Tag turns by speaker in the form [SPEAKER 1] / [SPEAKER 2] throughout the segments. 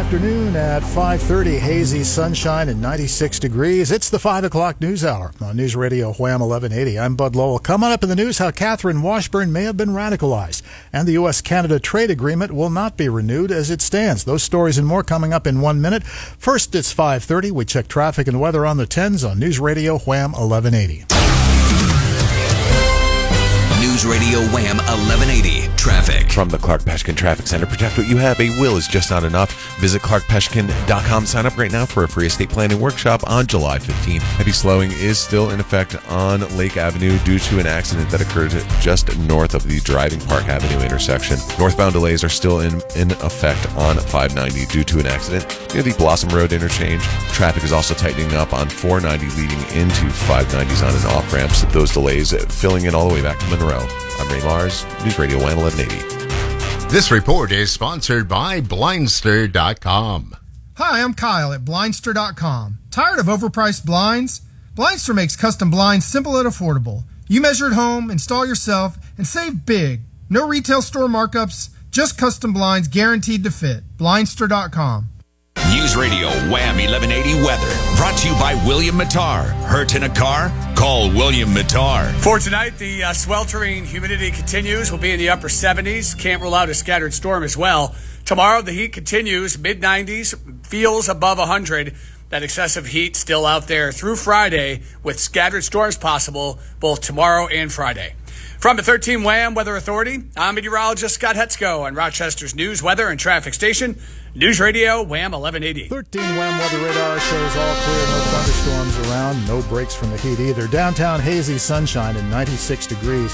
[SPEAKER 1] afternoon at 5:30, hazy sunshine and 96 degrees. It's the 5 o'clock news hour on News Radio Wham 1180. I'm Bud Lowell. Coming up in the news, how Catherine Washburn may have been radicalized, and the U.S.-Canada trade agreement will not be renewed as it stands. Those stories and more coming up in 1 minute. First, it's 5:30. We check traffic and weather on the 10s on News Radio Wham 1180.
[SPEAKER 2] News Radio Wham 1180 Traffic.
[SPEAKER 3] From the Clark Peshkin Traffic Center, protect what you have. A will is just not enough. Visit clarkpeshkin.com. Sign up right now for a free estate planning workshop on July 15th. Heavy slowing is still in effect on Lake Avenue due to an accident that occurred just north of the Driving Park Avenue intersection. Northbound delays are still in effect on 590 due to an accident near the Blossom Road interchange. Traffic is also tightening up on 490 leading into 590s on and off ramps. Those delays filling in all the way back to Monroe. I'm Ray Mars, News Radio Wham 1180.
[SPEAKER 4] This report is sponsored by Blindster.com.
[SPEAKER 5] Hi, I'm Kyle at Blindster.com. Tired of overpriced blinds? Blindster makes custom blinds simple and affordable. You measure at home, install yourself, and save big. No retail store markups, just custom blinds guaranteed to fit. Blindster.com.
[SPEAKER 2] News Radio Wham 1180 Weather. Brought to you by William Mattar. Hurt in a car? Call William Mattar.
[SPEAKER 6] For tonight, the sweltering humidity continues. We'll be in the upper 70s. Can't rule out a scattered storm as well. Tomorrow, the heat continues. Mid-90s, feels above 100. That excessive heat still out there through Friday with scattered storms possible both tomorrow and Friday. From the 13 Wham Weather Authority, I'm meteorologist Scott Hetzko on Rochester's news, weather, and traffic station, News Radio Wham 1180.
[SPEAKER 1] 13 Wham Weather Radar shows all clear, no thunderstorms around, no breaks from the heat either. Downtown hazy sunshine and 96 degrees.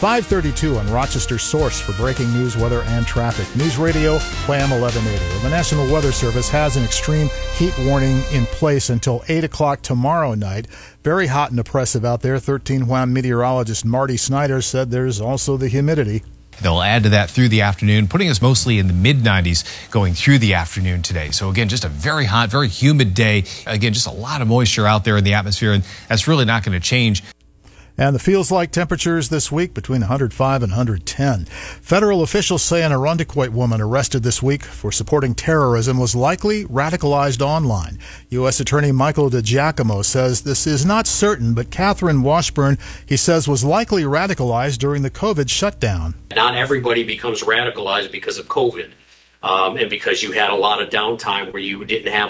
[SPEAKER 1] 5:32 on Rochester's source for breaking news, weather, and traffic. News Radio Wham 1180. Well, the National Weather Service has an extreme heat warning in place until 8 o'clock tomorrow night. Very hot and oppressive out there. 13 Wham meteorologist Marty Snyder said there's also the humidity.
[SPEAKER 7] They'll add to that through the afternoon, putting us mostly in the mid-90s going through the afternoon today. So again, just a very hot, very humid day. Again, just a lot of moisture out there in the atmosphere, and that's really not going to change.
[SPEAKER 1] And the feels-like temperatures this week between 105 and 110. Federal officials say an Irondequoit woman arrested this week for supporting terrorism was likely radicalized online. U.S. Attorney Michael DiGiacomo says this is not certain, but Catherine Washburn, he says, was likely radicalized during the COVID shutdown.
[SPEAKER 8] Not everybody becomes radicalized because of COVID. And because you had a lot of downtime where you didn't have